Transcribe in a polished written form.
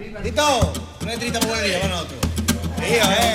Tito, una letrita muy buena para nosotros. Hijo,